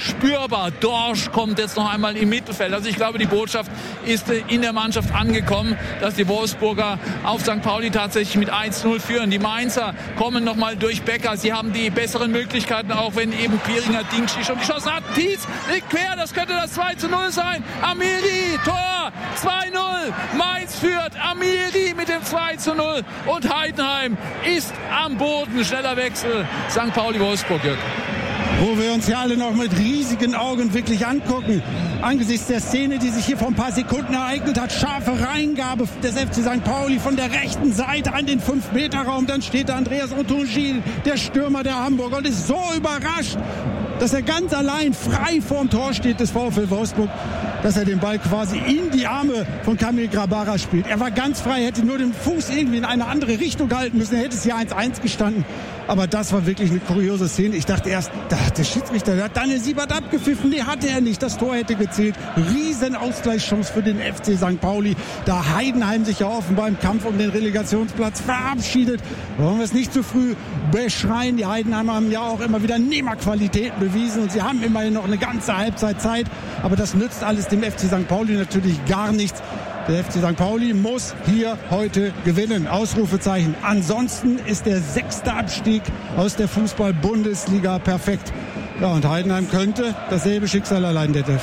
spürbar. Dorsch kommt jetzt noch einmal im Mittelfeld. Also ich glaube, die Botschaft ist in der Mannschaft angekommen, dass die Wolfsburger auf St. Pauli tatsächlich mit 1-0 führen. Die Mainzer kommen noch mal durch Becker. Sie haben die besseren Möglichkeiten, auch wenn eben Piringer Dingschi schon geschossen hat. Tietz liegt quer, das könnte das 2-0 sein. Amiri, Tor, 2-0. Mainz führt, Amiri mit dem 2-0 und Heidenheim ist am Boden. Schneller Wechsel, St. Pauli-Wolfsburg. Wo wir uns ja alle noch mit riesigen Augen wirklich angucken. Angesichts der Szene, die sich hier vor ein paar Sekunden ereignet hat, scharfe Reingabe des FC St. Pauli von der rechten Seite an den 5-Meter-Raum. Dann steht da Andreas Otto-Gil, der Stürmer der Hamburger, und ist so überrascht, dass er ganz allein frei vorm Tor steht des VfL Wolfsburg, dass er den Ball quasi in die Arme von Kamil Grabara spielt. Er war ganz frei, hätte nur den Fuß irgendwie in eine andere Richtung halten müssen. Er hätte es hier 1-1 gestanden. Aber das war wirklich eine kuriose Szene. Ich dachte erst, der Schiedsrichter, der hat Daniel Siebert abgepfiffen. Nee, hatte er nicht. Das Tor hätte gezählt. Riesen Ausgleichschance für den FC St. Pauli. Da Heidenheim sich ja offenbar im Kampf um den Relegationsplatz verabschiedet. Wollen wir es nicht zu früh beschreien. Die Heidenheimer haben ja auch immer wieder Nehmerqualitäten bewiesen. Und sie haben immerhin noch eine ganze Halbzeit Zeit. Aber das nützt alles dem FC St. Pauli natürlich gar nichts. Der FC St. Pauli muss hier heute gewinnen. Ausrufezeichen. Ansonsten ist der 6. Abstieg aus der Fußball-Bundesliga perfekt. Ja, und Heidenheim könnte dasselbe Schicksal erleiden, Detlef.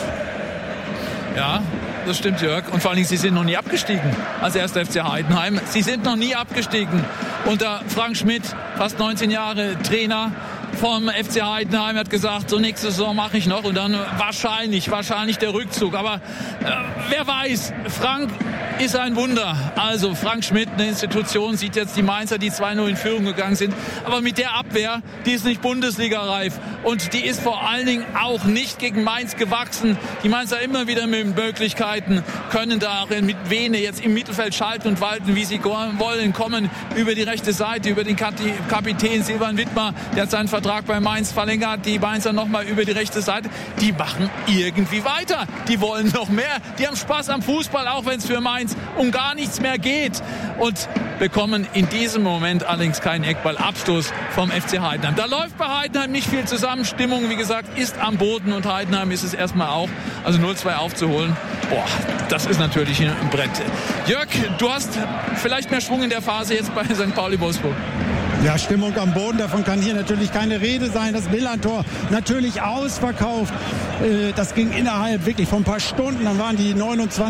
Ja, das stimmt, Jörg. Und vor allen Dingen, sie sind noch nie abgestiegen als erster FC Heidenheim. Sie sind noch nie abgestiegen. Unter Frank Schmidt, fast 19 Jahre Trainer vom FC Heidenheim, hat gesagt, so nächste Saison mache ich noch und dann wahrscheinlich der Rückzug. Aber wer weiß, Frank ist ein Wunder. Also Frank Schmidt, eine Institution, sieht jetzt die Mainzer, die 2-0 in Führung gegangen sind. Aber mit der Abwehr, die ist nicht Bundesliga-reif. Und die ist vor allen Dingen auch nicht gegen Mainz gewachsen. Die Mainzer immer wieder mit Möglichkeiten, können da auch mit Vene jetzt im Mittelfeld schalten und walten, wie sie wollen, kommen über die rechte Seite, über den Kapitän Silvan Wittmer, der hat seinen Vertrag bei Mainz verlängert. Die Mainzer nochmal über die rechte Seite. Die machen irgendwie weiter. Die wollen noch mehr. Die haben Spaß am Fußball, auch wenn es für Mainz um gar nichts mehr geht. Und bekommen in diesem Moment allerdings keinen Eckballabstoß vom FC Heidenheim. Da läuft bei Heidenheim nicht viel zusammen. Stimmung, wie gesagt, ist am Boden und Heidenheim ist es erstmal auch. Also 0-2 aufzuholen, das ist natürlich ein Brett. Jörg, du hast vielleicht mehr Schwung in der Phase jetzt bei St. Pauli Wolfsburg. Ja, Stimmung am Boden, davon kann hier natürlich keine Rede sein. Das Millantor natürlich ausverkauft. Das ging innerhalb wirklich von ein paar Stunden. Dann waren die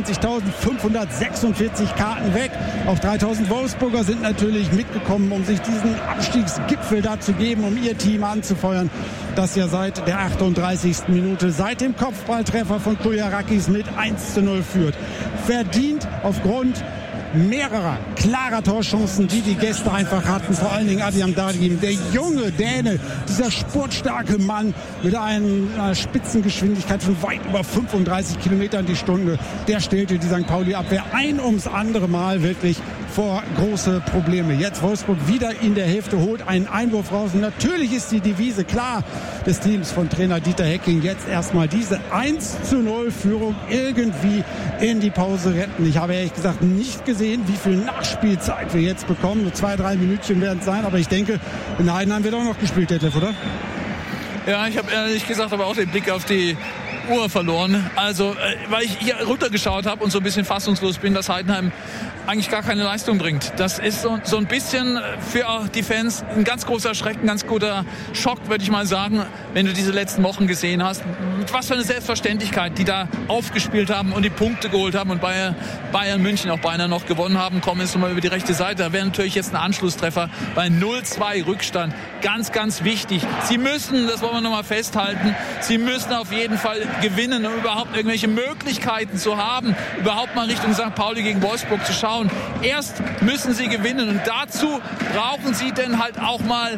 29.546 Karten weg. Auch 3.000 Wolfsburger sind natürlich mitgekommen, um sich diesen Abstiegsgipfel da zu geben, um ihr Team anzufeuern, das ja seit der 38. Minute, seit dem Kopfballtreffer von Kujarakis mit 1-0 führt. Verdient aufgrund mehrerer klarer Torchancen, die Gäste einfach hatten. Vor allen Dingen Adrian Dargim, der junge Däne, dieser sportstarke Mann mit einer Spitzengeschwindigkeit von weit über 35 Kilometern die Stunde. Der stellte die St. Pauli-Abwehr ein ums andere Mal wirklich vor große Probleme. Jetzt Wolfsburg wieder in der Hälfte, holt einen Einwurf raus. Und natürlich ist die Devise klar des Teams von Trainer Dieter Hecking, jetzt erstmal diese 1-0-Führung irgendwie in die Pause retten. Ich habe ehrlich gesagt nicht gesehen, wie viel Nachspielzeit wir jetzt bekommen. Nur 2-3 Minütchen werden es sein, aber ich denke, in Heidenheim wird auch noch gespielt, Detlef, oder? Ja, ich habe ehrlich gesagt aber auch den Blick auf die Uhr verloren. Also, weil ich hier runtergeschaut habe und so ein bisschen fassungslos bin, dass Heidenheim eigentlich gar keine Leistung bringt. Das ist so ein bisschen für die Fans ein ganz großer Schreck, ein ganz guter Schock, würde ich mal sagen, wenn du diese letzten Wochen gesehen hast. Mit was für eine Selbstverständlichkeit, die da aufgespielt haben und die Punkte geholt haben und Bayern München auch beinahe noch gewonnen haben, kommen jetzt nochmal über die rechte Seite. Da wäre natürlich jetzt ein Anschlusstreffer bei 0-2 Rückstand. Ganz, ganz wichtig. Sie müssen, das wollen wir nochmal festhalten, sie müssen auf jeden Fall gewinnen, um überhaupt irgendwelche Möglichkeiten zu haben, überhaupt mal Richtung St. Pauli gegen Wolfsburg zu schauen. Erst müssen sie gewinnen und dazu brauchen sie dann halt auch mal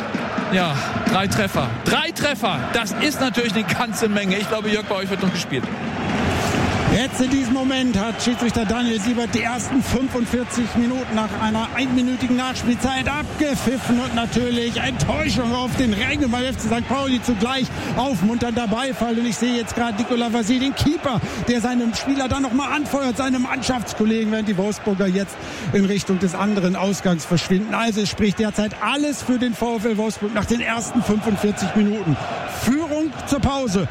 3 Treffer. 3 Treffer, das ist natürlich eine ganze Menge. Ich glaube, Jörg, bei euch wird noch gespielt. Jetzt in diesem Moment hat Schiedsrichter Daniel Siebert die ersten 45 Minuten nach einer einminütigen Nachspielzeit abgepfiffen und natürlich Enttäuschung auf den Rängen bei FC St. Pauli, zugleich aufmunternder Beifall. Und ich sehe jetzt gerade Nicolas Vasile, den Keeper, der seinem Spieler dann nochmal anfeuert, seinem Mannschaftskollegen, während die Wolfsburger jetzt in Richtung des anderen Ausgangs verschwinden. Also es spricht derzeit alles für den VfL Wolfsburg nach den ersten 45 Minuten. Führung zur Pause